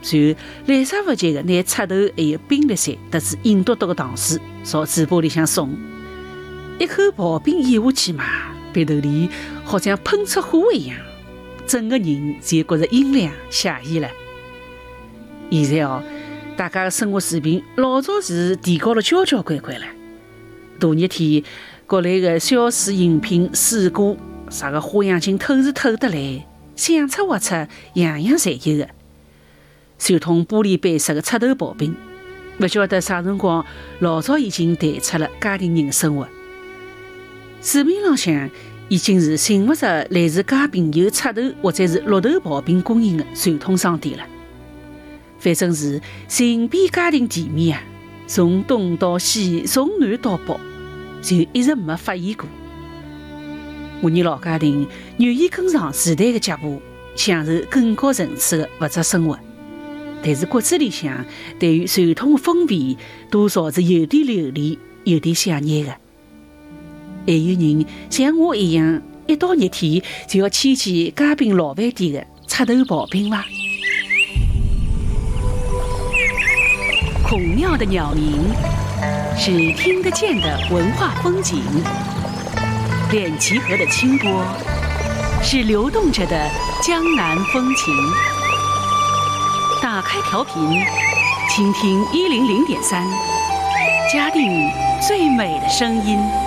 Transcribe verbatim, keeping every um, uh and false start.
随后来者不拒的拿插头还有冰绿水，特子硬嘟嘟的糖水朝嘴巴里向送，一口刨冰咽下去嘛，鼻头里好像喷出火一样，整个人就觉着阴凉惬意了。现在哦，大家的生活水平老早是提高了交交关关了。大热天，各类的小水饮品、水果，啥个花样精透是透得来，想出挖出，样样侪有的。传统玻璃杯式的插头刨冰，不晓得啥辰光老早已经淡出了家庭人的生活。市面浪向已经是寻不着类似家冰有插头或者是绿豆刨冰供应的传统商店了。反正是寻遍家庭店面啊，从东到西，从南到北，就一直没发现过。我们老家庭愿意跟上时代的脚步，享受更高层次的物质生活，但是骨子里向对于传统的风味，多少是有点留恋，有点想念的。还有人像我一样，一到热天就要牵起家冰老饭店的插头刨冰伐？孔庙的鸟鸣是听得见的文化风景，滇齐河的清波是流动着的江南风情。打开调频，倾听一零零点三，嘉定最美的声音。